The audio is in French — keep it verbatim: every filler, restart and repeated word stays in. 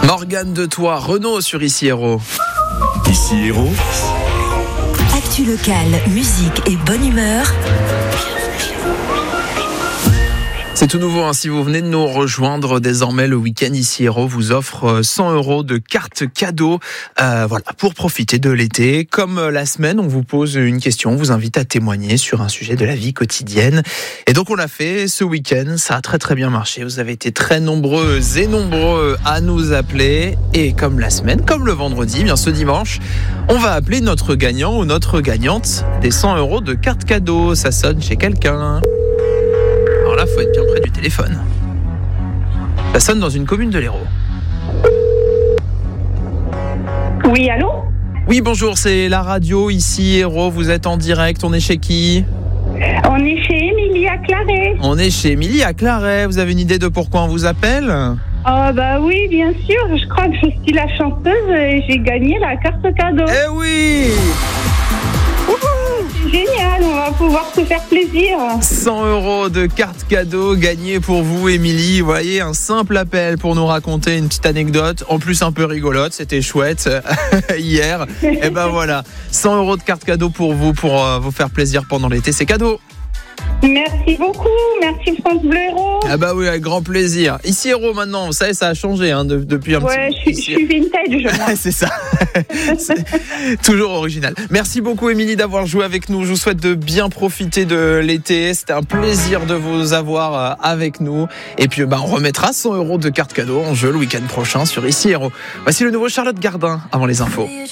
Morgane de Toi, Renaud sur Ici Héros. Ici Héros. Actu locale, musique et bonne humeur. C'est tout nouveau, hein. Si vous venez de nous rejoindre, désormais le week-end Ici Héros vous offre cent euros de carte cadeau euh, voilà, pour profiter de l'été. Comme la semaine, on vous pose une question, on vous invite à témoigner sur un sujet de la vie quotidienne. Et donc on l'a fait ce week-end, ça a très très bien marché. Vous avez été très nombreux et nombreux à nous appeler. Et comme la semaine, comme le vendredi, bien ce dimanche, on va appeler notre gagnant ou notre gagnante des cent euros de carte cadeau. Ça sonne chez quelqu'un. Alors là, faut être bien près du téléphone. Ça sonne dans une commune de l'Hérault. Oui, allô ? Oui, bonjour, c'est la radio, ici Hérault, vous êtes en direct, on est chez qui ? On est chez Émilie à Claret. On est chez Émilie à Claret, vous avez une idée de pourquoi on vous appelle ? Oh bah oui, bien sûr, je crois que je suis la chanteuse et j'ai gagné la carte cadeau. Eh oui ! C'est génial, on va pouvoir se faire plaisir. cent euros de carte cadeau gagnés pour vous, Émilie. Vous voyez, un simple appel pour nous raconter une petite anecdote, en plus un peu rigolote, c'était chouette hier. Et ben voilà, cent euros de carte cadeau pour vous, pour euh, vous faire plaisir pendant l'été, c'est cadeau. Merci beaucoup, merci France Bleu Héros. Ah bah oui, avec grand plaisir. Ici Héros maintenant, vous savez, ça a changé hein, de, depuis un ouais, petit moment. Ouais, je suis vintage, moi. C'est ça. C'est toujours original. Merci beaucoup, Émilie, d'avoir joué avec nous. Je vous souhaite de bien profiter de l'été. C'était un plaisir de vous avoir avec nous. Et puis, bah, on remettra cent euros de carte cadeau en jeu le week-end prochain sur Ici Héros. Voici le nouveau Charlotte Gardin avant les infos.